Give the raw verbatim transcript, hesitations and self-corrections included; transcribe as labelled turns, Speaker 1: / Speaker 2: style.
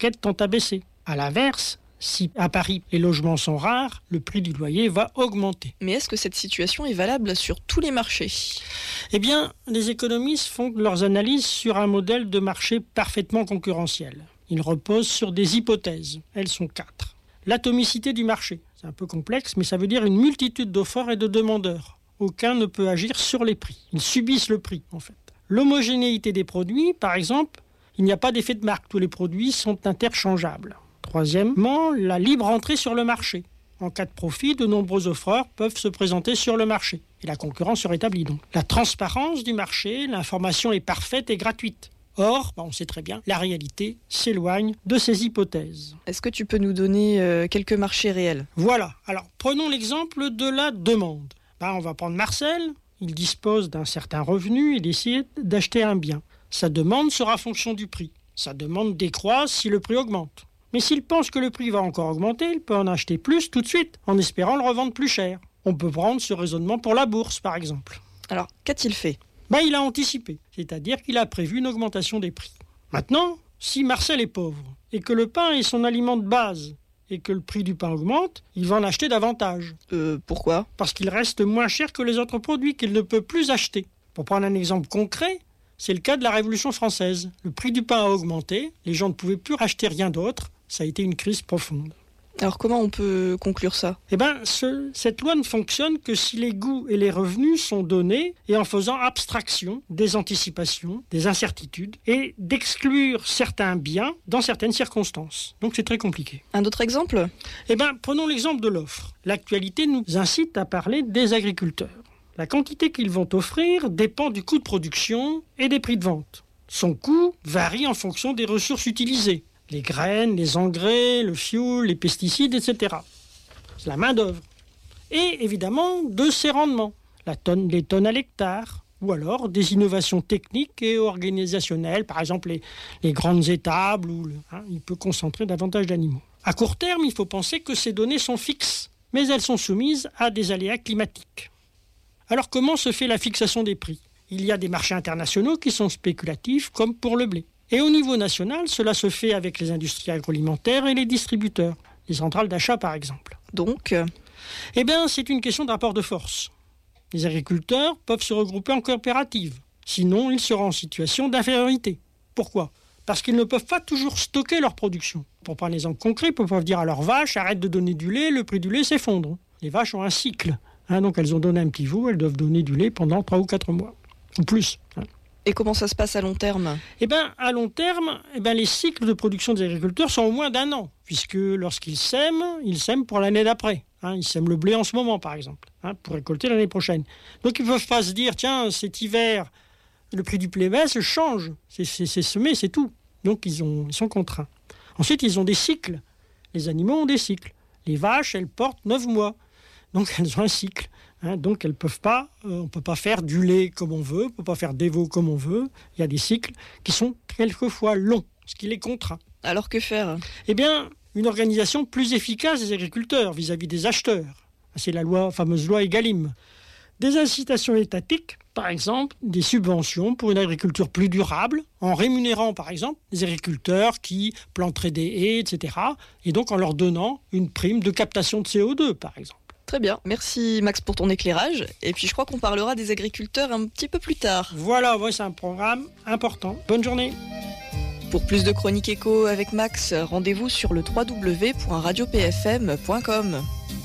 Speaker 1: basket tend à baisser. À l'inverse, si à Paris les logements sont rares, le prix du loyer va augmenter.
Speaker 2: Mais est-ce que cette situation est valable sur tous les marchés ?
Speaker 1: Eh bien, les économistes font leurs analyses sur un modèle de marché parfaitement concurrentiel. Ils reposent sur des hypothèses. Elles sont quatre. L'atomicité du marché. C'est un peu complexe, mais ça veut dire une multitude d'offres et de demandeurs. Aucun ne peut agir sur les prix. Ils subissent le prix, en fait. L'homogénéité des produits, par exemple, il n'y a pas d'effet de marque. Tous les produits sont interchangeables. Troisièmement, la libre entrée sur le marché. En cas de profit, de nombreux offreurs peuvent se présenter sur le marché. Et la concurrence se rétablit donc. La transparence du marché, l'information est parfaite et gratuite. Or, on sait très bien, la réalité s'éloigne de ces hypothèses.
Speaker 2: Est-ce que tu peux nous donner euh, quelques marchés réels ?
Speaker 1: Voilà. Alors, prenons l'exemple de la demande. Ben, on va prendre Marcel. Il dispose d'un certain revenu et décide d'acheter un bien. Sa demande sera fonction du prix. Sa demande décroît si le prix augmente. Mais s'il pense que le prix va encore augmenter, il peut en acheter plus tout de suite, en espérant le revendre plus cher. On peut prendre ce raisonnement pour la bourse, par exemple.
Speaker 2: Alors, qu'a-t-il fait ?
Speaker 1: Ben, il a anticipé, c'est-à-dire qu'il a prévu une augmentation des prix. Maintenant, si Marcel est pauvre, et que le pain est son aliment de base, et que le prix du pain augmente, il va en acheter davantage.
Speaker 2: Euh, pourquoi ?
Speaker 1: Parce qu'il reste moins cher que les autres produits qu'il ne peut plus acheter. Pour prendre un exemple concret, c'est le cas de la Révolution française. Le prix du pain a augmenté, les gens ne pouvaient plus racheter rien d'autre. Ça a été une crise profonde.
Speaker 2: Alors comment on peut conclure ça ?
Speaker 1: Eh bien, ce, cette loi ne fonctionne que si les goûts et les revenus sont donnés et en faisant abstraction des anticipations, des incertitudes et d'exclure certains biens dans certaines circonstances. Donc c'est très compliqué.
Speaker 2: Un autre exemple ?
Speaker 1: Eh bien, prenons l'exemple de l'offre. L'actualité nous incite à parler des agriculteurs. La quantité qu'ils vont offrir dépend du coût de production et des prix de vente. Son coût varie en fonction des ressources utilisées. Les graines, les engrais, le fioul, les pesticides, et cetera. C'est la main-d'œuvre. Et évidemment, de ses rendements, la tonne, les tonnes à l'hectare, ou alors des innovations techniques et organisationnelles, par exemple les, les grandes étables, où le, hein, il peut concentrer davantage d'animaux. À court terme, il faut penser que ces données sont fixes, mais elles sont soumises à des aléas climatiques. Alors comment se fait la fixation des prix ? Il y a des marchés internationaux qui sont spéculatifs, comme pour le blé. Et au niveau national, cela se fait avec les industries agroalimentaires et les distributeurs, les centrales d'achat par exemple.
Speaker 2: Donc euh...
Speaker 1: Eh bien, c'est une question de rapport de force. Les agriculteurs peuvent se regrouper en coopératives, sinon ils seront en situation d'infériorité. Pourquoi ? Parce qu'ils ne peuvent pas toujours stocker leur production. Pour prendre un exemple concret, ils peuvent dire à leurs vaches, arrête de donner du lait, le prix du lait s'effondre. Les vaches ont un cycle, hein, donc elles ont donné un petit veau, elles doivent donner du lait pendant trois ou quatre mois, ou plus. Hein.
Speaker 2: Et comment ça se passe à long terme ?
Speaker 1: Eh bien, à long terme, eh ben, les cycles de production des agriculteurs sont au moins d'un an, puisque lorsqu'ils sèment, ils sèment pour l'année d'après. Hein, ils sèment le blé en ce moment, par exemple, hein, pour récolter l'année prochaine. Donc, ils ne peuvent pas se dire, tiens, cet hiver, le prix du blé baisse, change. C'est, c'est, c'est semé, c'est tout. Donc, ils, ont, ils sont contraints. Ensuite, ils ont des cycles. Les animaux ont des cycles. Les vaches, elles portent neuf mois. Donc, elles ont un cycle. Hein, donc, elles peuvent pas, euh, on ne peut pas faire du lait comme on veut, on ne peut pas faire des veaux comme on veut. Il y a des cycles qui sont quelquefois longs, ce qui les contraint.
Speaker 2: Alors, que faire ?
Speaker 1: Eh bien, une organisation plus efficace des agriculteurs vis-à-vis des acheteurs. C'est la loi, fameuse loi Egalim. Des incitations étatiques, par exemple, des subventions pour une agriculture plus durable, en rémunérant, par exemple, les agriculteurs qui planteraient des haies, et cetera. Et donc en leur donnant une prime de captation de C O deux, par exemple.
Speaker 2: Très bien, merci Max pour ton éclairage. Et puis je crois qu'on parlera des agriculteurs un petit peu plus tard.
Speaker 1: Voilà, ouais, c'est un programme important. Bonne journée.
Speaker 2: Pour plus de chroniques éco avec Max, rendez-vous sur le w w w point radio p f m point com.